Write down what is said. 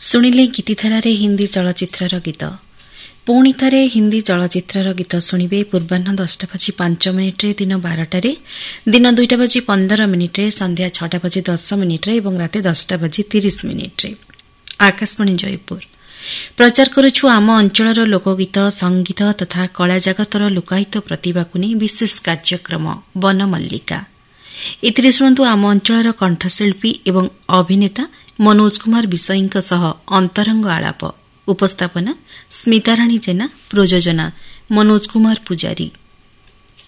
ଶୁଣିଲେ ଗୀତିଧାରାରେ ହିନ୍ଦୀ ଚଳଚ୍ଚିତ୍ରର ଗୀତ। ପୁଣି ଥରେ ହିନ୍ଦୀ ଚଳଚ୍ଚିତ୍ରର ଗୀତ ଶୁଣିବେ ପୂର୍ବାହ୍ନ 10:05 ଦିନ 12ଟାରେ, ଦିନ 2:15 ସନ୍ଧ୍ୟା 6:10 ଏବଂ ରାତି 10:30। ଆକାଶବାଣୀ ଜୟପୁର। ପ୍ରଚାର କରୁଛୁ ଆମ ଅଞ୍ଚଳର ଲୋକଗୀତ, ସଙ୍ଗୀତ ତଥା କଳା ଜଗତର ଲୁକାୟିତ ପ୍ରତିଭାକୁ ନେଇ ବିଶେଷ କାର୍ଯ୍ୟକ୍ରମ ବନମଲ୍ଲିକା। ଏଥିରେ ଶୁଣନ୍ତୁ ଆମ ଅଞ୍ଚଳର କଣ୍ଠଶିଳ୍ପୀ ଏବଂ ଅଭିନେତା ମନୋଜ କୁମାର ବିଷୟୀଙ୍କ ସହ ଅନ୍ତରଙ୍ଗ ଆଳାପ। ଉପସ୍ଥାପନା ସ୍ମିତାରାଣୀ ଜେନା, ପ୍ରଯୋଜନା ମନୋଜ କୁମାର ପୂଜାରୀ।